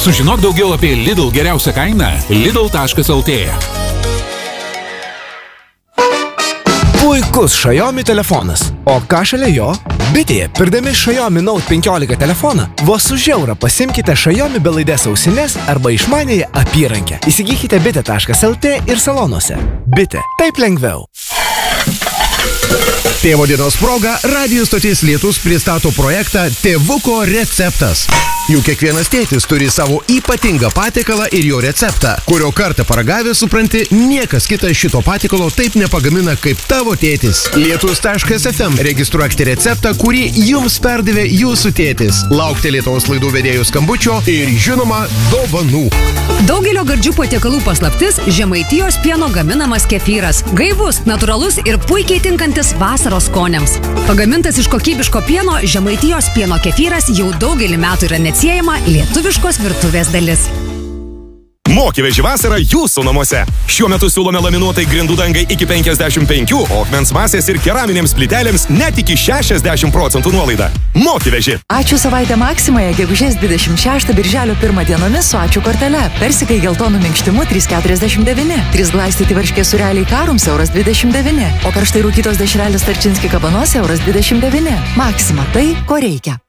Sužinok daugiau apie Lidl geriausią kainą lidl.lt. Puikus Xiaomi telefonas. O ką šalia jo? Bitėje, pirdami Xiaomi Note 15 telefoną, vos už eurą pasimkite Xiaomi belaidės ausines arba išmanėją apyrankę. Įsigykite bitė.lt ir salonuose. Bitė. Taip lengviau. Tėvo dienos proga radijų stotis Lietus pristato projektą Tėvuko receptas. Juk kiekvienas tėtis turi savo ypatingą patiekalą ir jo receptą, kurio kartą paragavęs supranti, niekas kitas šito patiekalo taip nepagamina kaip tavo tėtis. Lietus.fm registruokite receptą, kurį jums perdavė jūsų tėtis. Laukite Lietuvos laidų vedėjų skambučio ir žinoma dovanų. Daugelio gardžių patiekalų paslaptis – Žemaitijos pieno gaminamas kefyras. Gaivus, natūralus ir puikiai tinkantis vasaros skoniams. Pagamintas iš kokybiško pieno, Žemaitijos pieno kefyras jau daugelį metų yra neatsiejama lietuviškos virtuvės dalis. Mokyveži vasarą jūsų namuose. Šiuo metu siūlome laminuotai grindų dangai iki 55, o akmens masės ir keraminėms plytelėms net iki 60% nuolaida. Mokyveži. Ačiū savaitę Maksimoje, gegužės 26 birželio 1 dienomis su ačiū kortele. Persikai geltonų minkštimų 3,49. 3 glaistyti varškės sūreliai Karums €29. O karštai rūkytos dešrelės Tarčinski kabanos €29. Maksima, tai ko reikia.